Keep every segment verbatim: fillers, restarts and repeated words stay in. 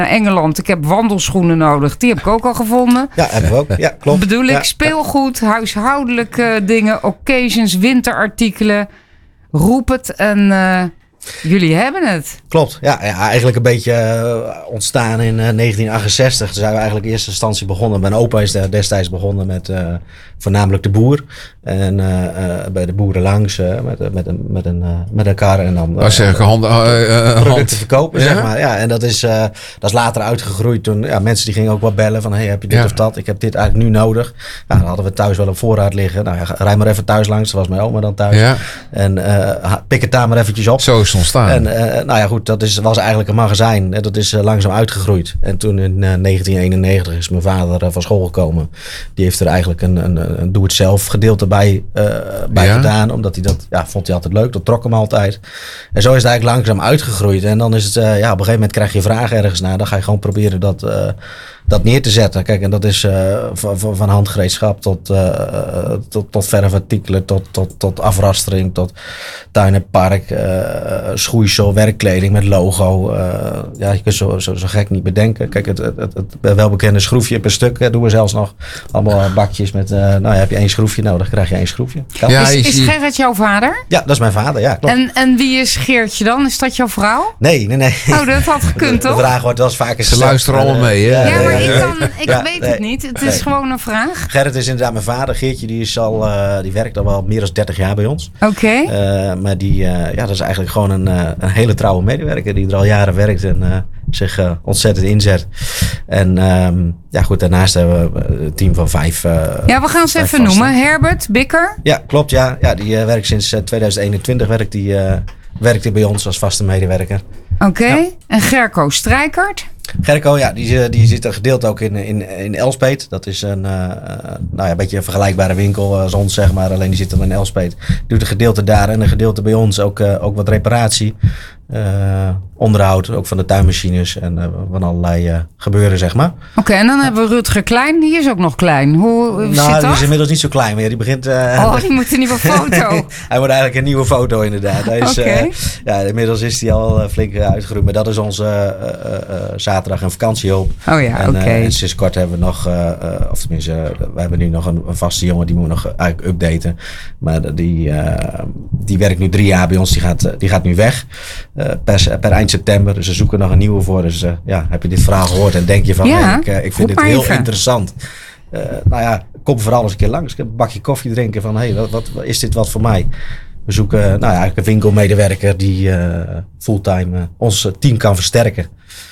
Engeland. Ik heb wandelschoenen nodig. Die heb ik ook al gevonden. Ja, hebben we ook. Ja, klopt. Bedoel ik, ja, speelgoed, huishoudelijke dingen, occasions, winterartikelen. Roep het en uh, jullie hebben het. Klopt. Ja, ja eigenlijk een beetje uh, ontstaan in uh, negentien achtenzestig. Toen zijn we eigenlijk in eerste instantie begonnen. Mijn opa is daar destijds begonnen met uh, voornamelijk de boer. En uh, uh, bij de boeren langs uh, met, met, een, met, een, uh, met een kar en dan uh, zeg, hand, uh, uh, producten hand. verkopen, Ja? zeg maar. Ja, en dat is, uh, dat is later uitgegroeid toen ja, mensen die gingen ook wel bellen van hey, heb je dit Ja. of dat? Ik heb dit eigenlijk nu nodig. Ja, dan hadden we thuis wel op voorraad liggen. Nou ja, rij maar even thuis langs. Dat was mijn oma dan thuis. Ja. En uh, pik het daar maar eventjes op. Zo is het ontstaan. En uh, nou ja, goed, dat is, was eigenlijk een magazijn. En dat is uh, langzaam uitgegroeid. En toen in uh, negentien eenennegentig is mijn vader uh, van school gekomen. Die heeft er eigenlijk een, een, een doe-het-zelf gedeelte bij, uh, bij Ja. gedaan. Omdat hij dat, ja, vond hij altijd leuk. Dat trok hem altijd. En zo is het eigenlijk langzaam uitgegroeid. En dan is het, uh, ja, op een gegeven moment krijg je vragen ergens naar. Dan ga je gewoon proberen dat, uh, dat neer te zetten. Kijk, en dat is uh, van, van handgereedschap tot, uh, tot, tot verfartikelen, tot, tot, tot afrastering, tot tuin en park, uh, schoeisel, werkkleding met logo. Uh, ja, je kunt zo, zo, zo gek niet bedenken. Kijk, het, het, het, het welbekende schroefje per stuk hè, doen we zelfs nog. Allemaal bakjes met, uh, nou ja, heb je één schroefje, nou dan krijg je één schroefje. Kan? Ja, Is, je is ziet- Gerrit jouw vader? Ja, dat is mijn vader, ja, klopt. En, en wie is Geertje dan? Is dat jouw vrouw? Nee, nee, nee. Oh, dat had gekund, De toch? vraag wordt wel eens vaker Ze gesteld. luisteren Maar, allemaal uh, mee, hè? Ja, maar nee, ik, nee. kan, ik Ja, weet nee. het niet. Het is Nee. gewoon een vraag. Gerrit is inderdaad mijn vader. Geertje die is al, uh, die werkt al wel meer dan dertig jaar bij ons. Oké. Uh, maar die, uh, ja, dat is eigenlijk gewoon een, uh, een hele trouwe medewerker die er al jaren werkt en uh, zich uh, ontzettend inzet. En um, ja, goed, daarnaast hebben we een team van vijf. Uh, Ja, we gaan ze vijf even vasten. noemen. Herbert, Bikker. Ja, klopt. Ja, ja die uh, werkt sinds uh, tweeduizend eenentwintig werkt die, uh, werkt die bij ons als vaste medewerker. Oké. Ja. En Gerco Strijkert. Gerco, ja, die, die zit er gedeeld ook in, in, in Elspeet. Dat is een, uh, nou ja, een beetje een vergelijkbare winkel als ons, zeg maar. Alleen die zit dan in Elspeet. Doet een gedeelte daar en een gedeelte bij ons. Ook, uh, ook wat reparatie, uh, onderhoud, ook van de tuinmachines en uh, van allerlei uh, gebeuren, zeg maar. Oké, en dan hebben we Rutger Klein. Die is ook nog klein. Hoe hoe zit Nou, die dat? is inmiddels niet zo klein meer. Die begint... Uh, Oh, die moet een nieuwe foto. Hij wordt eigenlijk een nieuwe foto inderdaad. Hij is, Oké. uh, ja, inmiddels is hij al uh, flink uh, uitgegroeid. Maar dat is onze uh, uh, uh, zaterdag- en vakantiehulp. Oh ja, en, oké. uh, en sinds kort hebben we nog, uh, uh, of tenminste, uh, we hebben nu nog een, een vaste jongen die moet nog uh, eigenlijk updaten. Maar die, uh, die werkt nu drie jaar bij ons. Die gaat, uh, die gaat nu weg uh, per, per eind september. Dus we zoeken nog een nieuwe voor. Dus uh, ja, heb je dit verhaal gehoord en denk je van, Ja, hey, ik, uh, ik roep vind dit maar heel even. interessant. Uh, nou ja, kom vooral eens een keer langs. Een bakje koffie drinken van, hey, wat, wat, is dit wat voor mij? We zoeken nou ja, eigenlijk een winkelmedewerker die uh, fulltime uh, ons team kan versterken.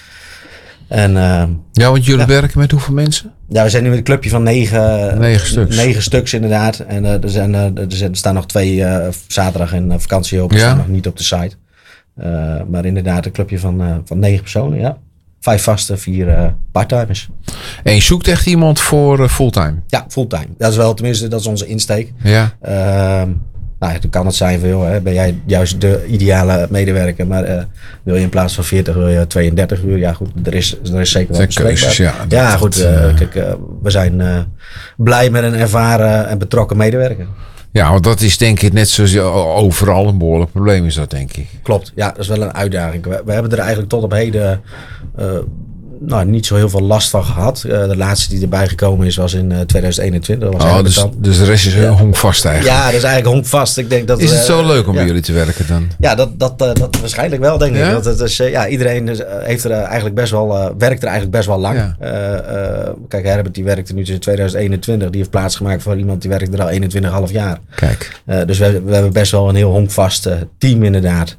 En, uh, Ja, want jullie Ja. werken met hoeveel mensen? ja, we zijn nu met een clubje van negen, Negen stuks. negen stuks inderdaad. En uh, er, zijn, uh, er, zijn, er staan nog twee uh, zaterdag en uh, vakantiehulp. Die Ja. staan nog niet op de site. Uh, maar inderdaad een clubje van, uh, van negen personen, ja. Vijf vaste, vier uh, parttimers. En je zoekt echt iemand voor uh, fulltime? Ja, fulltime. Dat is wel, tenminste, dat is onze insteek. Ja. Uh, nou ja, dan kan het zijn veel. Hè? Ben jij juist de ideale medewerker, maar uh, wil je in plaats van veertig wil je tweeëndertig uur? Ja, goed, er is, er is zeker wel Er zijn keuzes, bespreekbaar. ja. Ja, Dat- goed. dat, Uh, uh, kijk, uh, we zijn uh, blij met een ervaren en betrokken medewerker. Ja, want dat is denk ik net zoals overal een behoorlijk probleem is dat, denk ik. Klopt, ja, dat is wel een uitdaging. We, we hebben er eigenlijk tot op heden uh, nou, niet zo heel veel last van gehad. Uh, de laatste die erbij gekomen is was in uh, tweeduizend eenentwintig. Dat was Oh, eigenlijk dus, dan. dus de rest is Ja. ja. honkvast eigenlijk. Ja, dat is eigenlijk honkvast. Ik denk dat, Is het uh, zo leuk om ja. bij jullie te werken dan? Ja, dat, dat, uh, dat waarschijnlijk wel, denk ik. Ja? Dat het is, uh, ja, iedereen is, uh, heeft er uh, eigenlijk best wel, uh, werkt er eigenlijk best wel lang. Ja. Uh, uh, kijk, Herbert die werkte nu in tweeduizend eenentwintig. Die heeft plaatsgemaakt voor iemand die werkt er al eenentwintig komma vijf jaar. Kijk. Uh, dus we, we hebben best wel een heel honkvast uh, team inderdaad.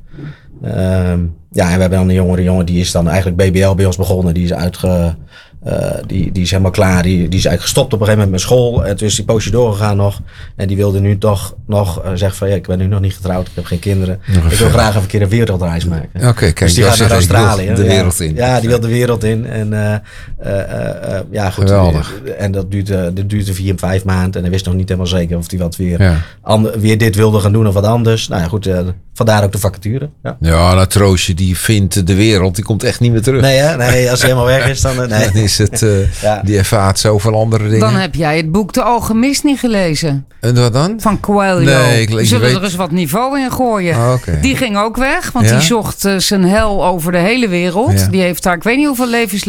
Um, ja, en we hebben dan een jongere jongen, die is dan eigenlijk B B L bij ons begonnen. Die is uitge... Uh, die, die is helemaal klaar. Die, die is eigenlijk gestopt op een gegeven moment met school. En toen is die poosje doorgegaan nog. En die wilde nu toch nog uh, zeggen van... Ja, ik ben nu nog niet getrouwd. Ik heb geen kinderen. Nog Ik wil even. graag even een keer een wereldreis maken. Oké, okay, kijk. Dus die dat gaat naar zegt, ik wil Australië. de Ja. wereld in. Ja, die wil de wereld in. En, uh, uh, uh, uh, ja, goed. Geweldig. En dat duurde, dat duurde vier, vijf maanden. En hij wist nog niet helemaal zeker of hij wat weer, Ja. ander, weer dit wilde gaan doen of wat anders. Nou ja, goed. Uh, vandaar ook de vacature. Ja. Ja, dat Troostje die vindt de wereld, die komt echt niet meer terug. Nee, hè? Nee, als hij helemaal weg is, dan... Uh, nee. Dan is het, uh, Ja. die ervaart zoveel andere dingen. Dan heb jij het boek De Ogen Mist niet gelezen. En wat dan? Van Coelho. Nee, ik- je We zullen weet- er eens wat niveau in gooien. Oh, oké. Die ging ook weg, want Ja? die zocht uh, zijn hel over de hele wereld. Ja. Die heeft daar, ik weet niet hoeveel levens